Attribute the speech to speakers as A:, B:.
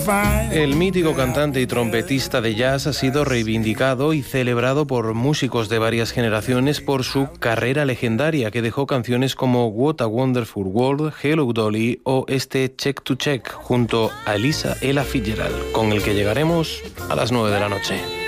A: El mítico cantante y trompetista de jazz ha sido reivindicado y celebrado por músicos de varias generaciones por su carrera legendaria, que dejó canciones como What a Wonderful World, Hello Dolly o este Check to Check, junto a Ella Fitzgerald, con el que llegaremos a las 9 de la noche.